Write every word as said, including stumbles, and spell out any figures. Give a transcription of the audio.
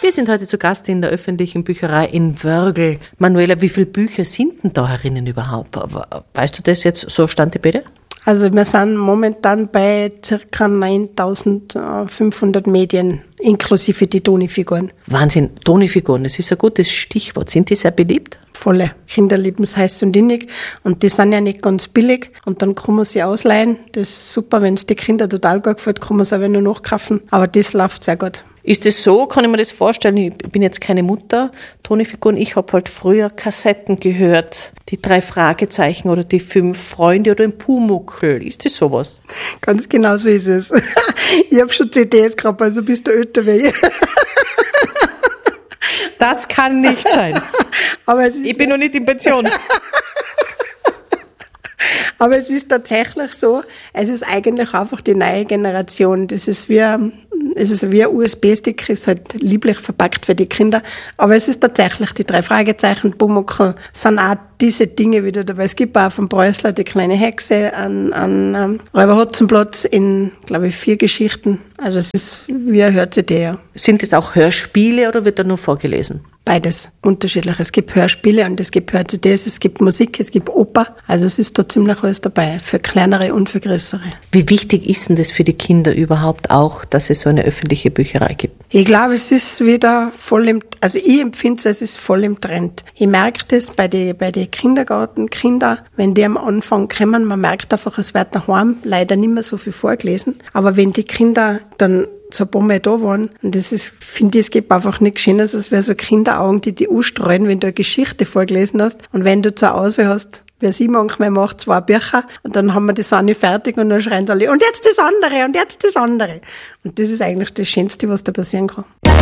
Wir sind heute zu Gast in der öffentlichen Bücherei in Wörgl. Manuela, wie viele Bücher sind denn da herinnen überhaupt? Weißt du das jetzt, so Stand die Bitte? Also wir sind momentan bei ca. neuntausendfünfhundert Medien, inklusive die Tonifiguren. Wahnsinn, Tonifiguren, das ist ein gutes Stichwort. Sind die sehr beliebt? Volle. Kinder lieben es heiß und innig und die sind ja nicht ganz billig und dann kann man sie ausleihen. Das ist super, wenn es die Kinder total gut gefällt, kann man es auch wieder nachkaufen, aber das läuft sehr gut. Ist das so? Kann ich mir das vorstellen? Ich bin jetzt keine Mutter, Tonifiguren. Ich habe halt früher Kassetten gehört. Die drei Fragezeichen oder die fünf Freunde oder ein Pumuckl. Ist das sowas? Ganz genau so ist es. Ich habe schon C Ds gehabt, also bist du älter wie ich. Das kann nicht sein. Aber es ist ich bin noch nicht in Pension. Aber es ist tatsächlich so, es ist eigentlich einfach die neue Generation. Das ist wie, es ist wie ein U S B-Stick, ist halt lieblich verpackt für die Kinder. Aber es ist tatsächlich die drei Fragezeichen, Pumuckl, sind auch diese Dinge wieder dabei. Es gibt auch von Preußler die kleine Hexe, an, an um, Räuber Hotzenplotz in, glaube ich, vier Geschichten. Also es ist wie ein Hör-C D, ja. Sind das auch Hörspiele oder wird da nur vorgelesen? Beides unterschiedlich. Es gibt Hörspiele und es gibt Hör-C Ds, es gibt Musik, es gibt Oper. Also es ist da ziemlich alles dabei, für kleinere und für größere. Wie wichtig ist denn das für die Kinder überhaupt auch, dass es so eine öffentliche Bücherei gibt? Ich glaube, es ist wieder voll im, also ich empfinde es, es ist voll im Trend. Ich merke das bei den bei die Kindergartenkindern, wenn die am Anfang kommen, man merkt einfach, es wird daheim leider nicht mehr so viel vorgelesen. Aber wenn die Kinder dann so ein paar Mal da waren. Und das ist, finde ich, es gibt einfach nichts Schönes, als wäre so Kinderaugen, die die anstrahlen, wenn du eine Geschichte vorgelesen hast. Und wenn du zur Auswahl hast, wer sie manchmal macht, zwei Bücher, und dann haben wir das eine fertig und dann schreien alle, und jetzt das andere, und jetzt das andere. Und das ist eigentlich das Schönste, was da passieren kann.